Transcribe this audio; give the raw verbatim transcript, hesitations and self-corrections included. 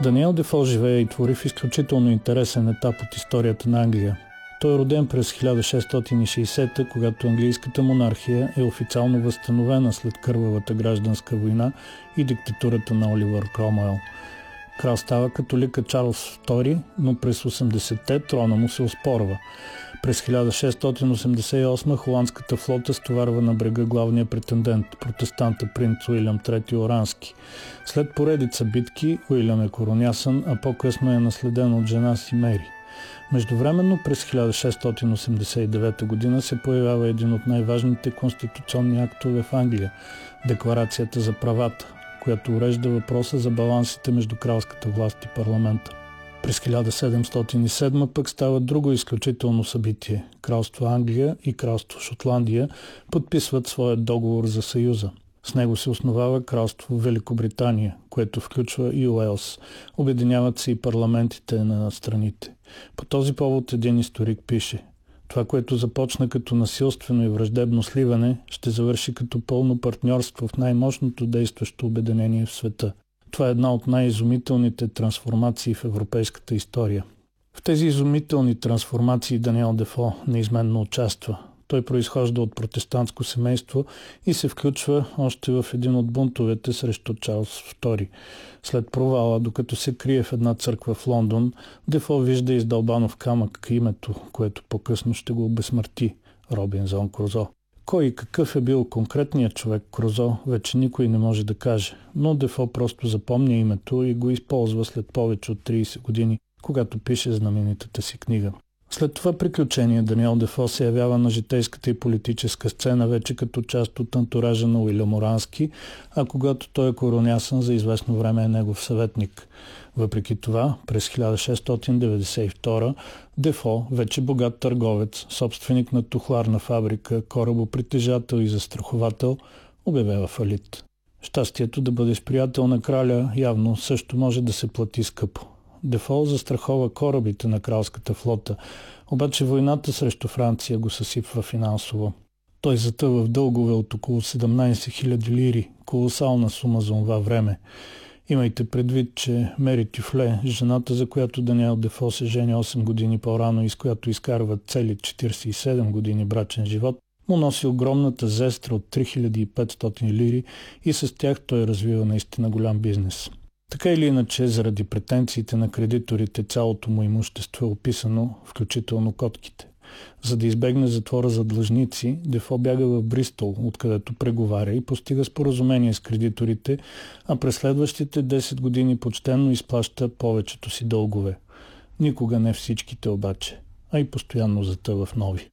Даниел Дефо живее и твори в изключително интересен етап от историята на Англия. Той е роден през хиляда шестстотин и шейсета, когато английската монархия е официално възстановена след кървавата гражданска война и диктатурата на Оливър Кромуел. Крал става католика Чарлз втори, но през осемдесетте трона му се оспорва. През хиляда шестстотин осемдесет и осма холандската флота стоварва на брега главния претендент, протестанта принц Уилям трети Орански. След поредица битки Уилям е коронясан, а по-късно е наследен от жена си Мери. Междувременно през хиляда шестстотин осемдесет и девета година се появява един от най-важните конституционни актове в Англия – Декларацията за правата, която урежда въпроса за балансите между кралската власт и парламента. През хиляда седемстотин и седма пък става друго изключително събитие. Кралство Англия и Кралство Шотландия подписват своя договор за съюза. С него се основава Кралство Великобритания, което включва и Уелс. Обединяват се и парламентите на страните. По този повод един историк пише: това, което започна като насилствено и враждебно сливане, ще завърши като пълно партньорство в най-мощното действащо обединение в света. Това е една от най-изумителните трансформации в европейската история. В тези изумителни трансформации Даниел Дефо неизменно участва. Той произхожда от протестантско семейство и се включва още в един от бунтовете срещу Чарлз втори. След провала, докато се крие в една църква в Лондон, Дефо вижда издълбано в камък името, което по-късно ще го обезсмърти – Робинзон Крузо. Кой и какъв е бил конкретният човек Крузо, вече никой не може да каже, но Дефо просто запомня името и го използва след повече от трийсет години, когато пише знаменитата си книга. След това приключение Даниел Дефо се явява на житейската и политическа сцена вече като част от антуража на Уилям Орански, а когато той е коронясан, за известно време е негов съветник. Въпреки това, през хиляда шестстотин деветдесет и втора Дефо, вече богат търговец, собственик на тухларна фабрика, корабопритежател и застраховател, обявява фалит. Щастието да бъдеш приятел на краля явно също може да се плати скъпо. Дефо застрахова корабите на кралската флота, обаче войната срещу Франция го съсипва финансово. Той затъва в дългове от около седемнайсет хиляди лири, колосална сума за това време. Имайте предвид, че Мери Тюфле, жената, за която Даниел Дефо се жени осем години по-рано и с която изкарва цели четирийсет и седем години брачен живот, му носи огромната зестра от три хиляди и петстотин лири и с тях той развива наистина голям бизнес. Така или иначе, заради претенциите на кредиторите, цялото му имущество е описано, включително котките. За да избегне затвора за длъжници, Дефо бяга в Бристол, откъдето преговаря и постига споразумение с кредиторите, а през следващите десет години почтенно изплаща повечето си дългове. Никога не всичките обаче, а и постоянно затъва в нови.